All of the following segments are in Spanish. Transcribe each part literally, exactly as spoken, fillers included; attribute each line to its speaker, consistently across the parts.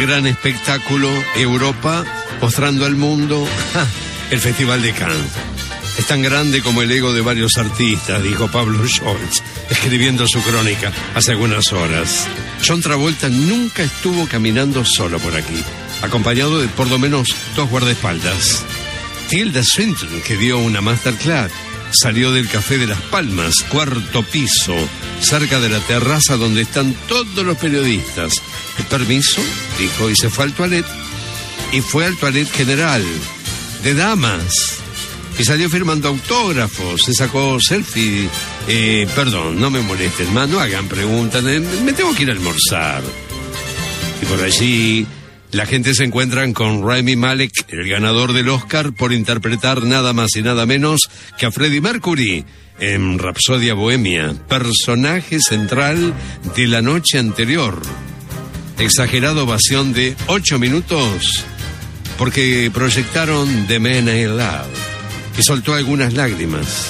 Speaker 1: gran espectáculo, Europa, mostrando al mundo ¡ja! El Festival de Cannes. Es tan grande como el ego de varios artistas, dijo Pablo Scholz, escribiendo su crónica hace algunas horas. John Travolta nunca estuvo caminando solo por aquí, acompañado de por lo menos dos guardaespaldas. Tilda Swinton, que dio una masterclass, salió del Café de las Palmas, cuarto piso, cerca de la terraza donde están todos los periodistas. ¿El permiso? Dijo, y se fue al toilet. Y fue al toilet general, de damas. Y salió firmando autógrafos, se sacó selfie. Eh, perdón, no me molesten más, no hagan preguntas, me tengo que ir a almorzar. Y por allí la gente se encuentra con Rami Malek, el ganador del Oscar por interpretar nada más y nada menos que a Freddie Mercury en Rapsodia Bohemia, personaje central de la noche anterior. Exagerada ovación de ocho minutos porque proyectaron The Man I Love y soltó algunas lágrimas.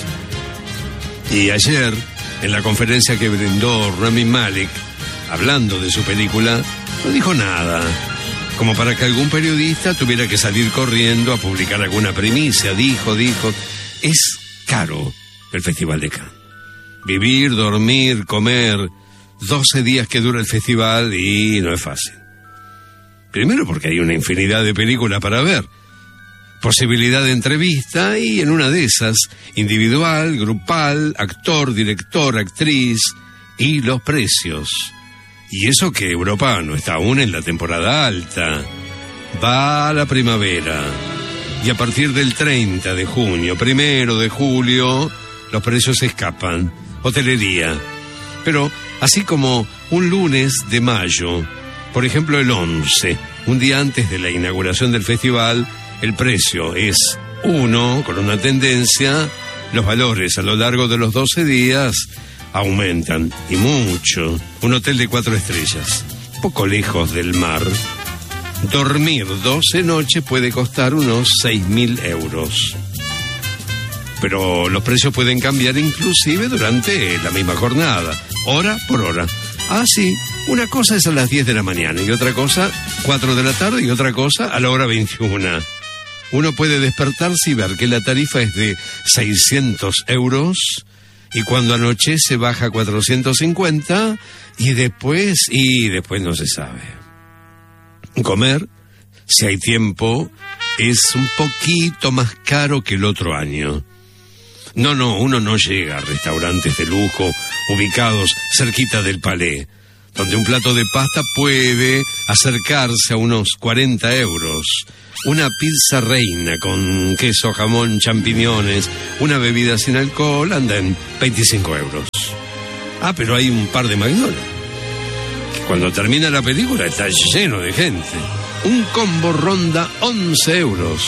Speaker 1: Y ayer, en la conferencia que brindó Rami Malek, hablando de su película, no dijo nada, como para que algún periodista tuviera que salir corriendo a publicar alguna primicia. Dijo, dijo, es caro el Festival de Cannes. Vivir, dormir, comer, doce días que dura el festival y no es fácil. Primero porque hay una infinidad de películas para ver, posibilidad de entrevista y en una de esas, individual, grupal, actor, director, actriz y los precios. Y eso que Europa no está aún en la temporada alta. Va a la primavera y a partir del treinta de junio, primero de julio, los precios escapan. Hotelería. Pero así como un lunes de mayo, por ejemplo el once, un día antes de la inauguración del festival, el precio es uno, con una tendencia, los valores a lo largo de los doce días aumentan, y mucho. Un hotel de cuatro estrellas, poco lejos del mar, dormir doce noches puede costar unos seis mil euros. Pero los precios pueden cambiar inclusive durante la misma jornada, hora por hora. Ah, sí, una cosa es a las diez de la mañana y otra cosa cuatro de la tarde y otra cosa a la hora veintiuna. Uno puede despertarse y ver que la tarifa es de seiscientos euros y cuando anochece baja a cuatrocientos cincuenta y después, y después no se sabe. Comer, si hay tiempo, es un poquito más caro que el otro año. No, no, uno no llega a restaurantes de lujo ubicados cerquita del Palais, donde un plato de pasta puede acercarse a unos cuarenta euros. Una pizza reina con queso, jamón, champiñones, una bebida sin alcohol, anda en veinticinco euros. Ah, pero hay un par de McDonald's. Cuando termina la película está lleno de gente. Un combo ronda once euros.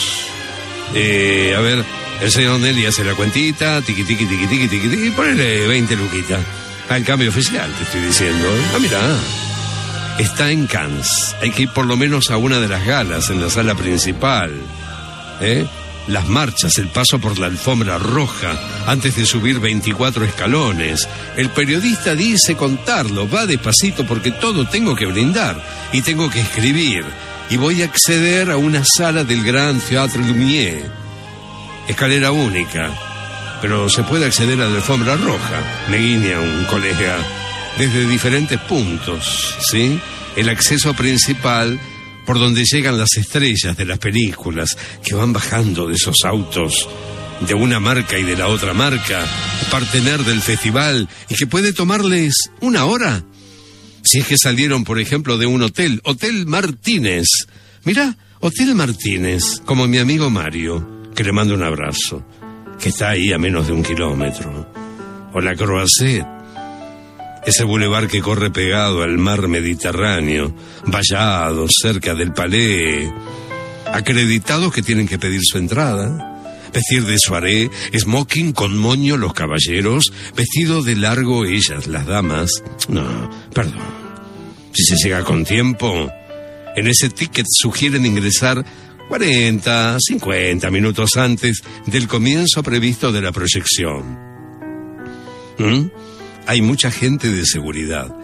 Speaker 1: Eh, a ver, el señor Nelly hace la cuentita, tiqui, tiqui, tiqui, tiqui, tiqui, tiqui, y ponele veinte luquitas. Al cambio oficial, te estoy diciendo. ¿eh? Ah, mira, está en Cannes. Hay que ir por lo menos a una de las galas en la sala principal. ¿Eh? Las marchas, el paso por la alfombra roja, antes de subir veinticuatro escalones. El periodista dice contarlo, va despacito porque todo tengo que brindar y tengo que escribir. Y voy a acceder a una sala del Grand Théâtre Lumière. Escalera única, pero se puede acceder a la alfombra roja, me guiña un colega, desde diferentes puntos, ¿sí? El acceso principal por donde llegan las estrellas de las películas que van bajando de esos autos de una marca y de la otra marca, partener del festival y que puede tomarles una hora. Si es que salieron, por ejemplo, de un hotel, Hotel Martínez. Mirá, Hotel Martínez, como mi amigo Mario, que le mando un abrazo, que está ahí a menos de un kilómetro. O la Croisette, ese bulevar que corre pegado al mar Mediterráneo, vallado, cerca del Palais. Acreditados que tienen que pedir su entrada, vestir de soirée, smoking con moño los caballeros, vestido de largo ellas, las damas. No, perdón. Si se llega con tiempo, en ese ticket sugieren ingresar cuarenta, cincuenta minutos antes del comienzo previsto de la proyección. ¿Mm? Hay mucha gente de seguridad,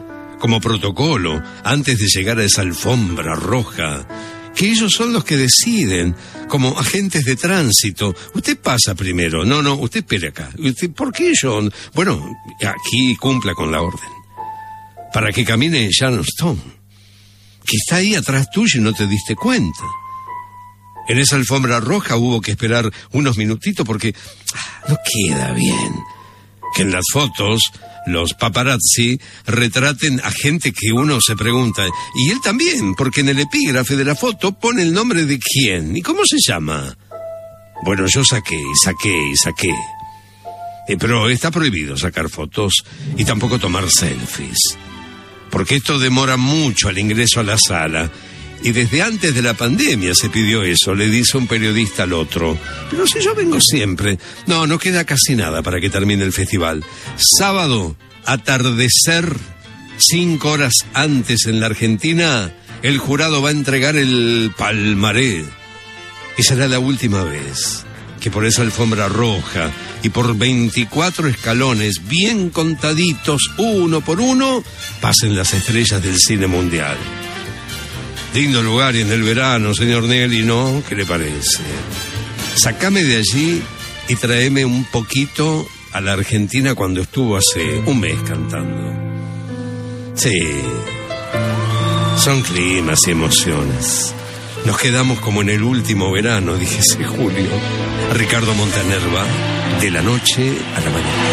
Speaker 1: como protocolo, antes de llegar a esa alfombra roja, que ellos son los que deciden, como agentes de tránsito. Usted pasa primero. No, no, usted espere acá. Usted, ¿por qué yo? Bueno, aquí cumpla con la orden. Para que camine Sharon Stone, que está ahí atrás tuyo y no te diste cuenta. En esa alfombra roja hubo que esperar unos minutitos porque no queda bien que en las fotos los paparazzi retraten a gente que uno se pregunta, y él también, porque en el epígrafe de la foto pone el nombre de quién y cómo se llama. Bueno, yo saqué y saqué y saqué. Eh, pero está prohibido sacar fotos y tampoco tomar selfies, porque esto demora mucho al ingreso a la sala. Y desde antes de la pandemia se pidió eso, le dice un periodista al otro. Pero si yo vengo siempre. No, no queda casi nada para que termine el festival. Sábado, atardecer, cinco horas antes en la Argentina, el jurado va a entregar el palmarés. Y será la última vez que por esa alfombra roja y por veinticuatro escalones bien contaditos, uno por uno, pasen las estrellas del cine mundial. Lindo lugar y en el verano, señor Nelly, ¿no? ¿Qué le parece? Sacame de allí y tráeme un poquito a la Argentina cuando estuvo hace un mes cantando. Sí, son climas y emociones. Nos quedamos como en el último verano, dijese Julio. Ricardo Montanerva, de la noche a la mañana.